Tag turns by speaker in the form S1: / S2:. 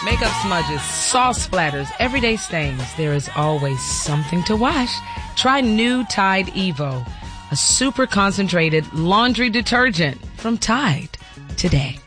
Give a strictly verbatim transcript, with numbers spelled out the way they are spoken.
S1: Makeup smudges, sauce splatters, everyday stains. There is always something to wash. Try new Tide Evo, a super concentrated laundry detergent from Tide today.